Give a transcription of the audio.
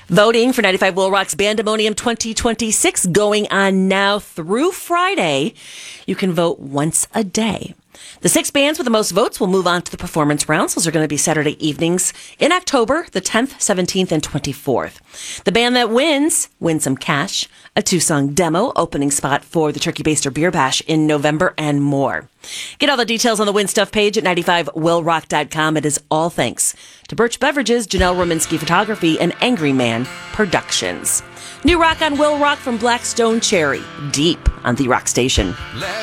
Voting for 95 Will Rock's Bandemonium 2026 going on now through Friday. You can vote once a day. The 6 bands with the most votes will move on to the performance rounds. Those are going to be Saturday evenings in October, the 10th, 17th, and 24th. The band that wins some cash, a 2-song demo, opening spot for the Turkey Baster Beer Bash in November, and more. Get all the details on the Win Stuff page at 95willrock.com. It is all thanks to Birch Beverages, Janelle Romanski Photography, and Angry Man Productions. New rock on Will Rock from Blackstone Cherry, Deep on The Rock Station.